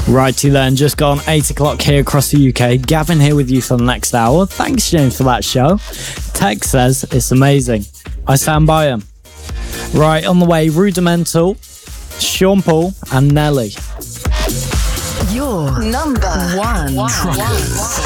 Righty then, just gone 8 o'clock here across the UK. Gavin here with you for the next hour. Thanks, James, for that show. Tex says it's amazing. I stand by him. Right, on the way, Rudimental, Sean Paul and Nelly. Your number one. Truckers.